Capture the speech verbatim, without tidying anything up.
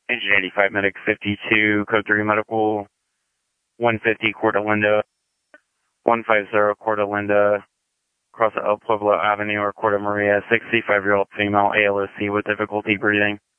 Engine eighty-five, Medic fifty-two, Code three Medical, one fifty, Corte Linda, one fifty, Corte Linda, across El Pueblo Avenue or Corte Maria, sixty-five-year-old female, A L O C with difficulty breathing.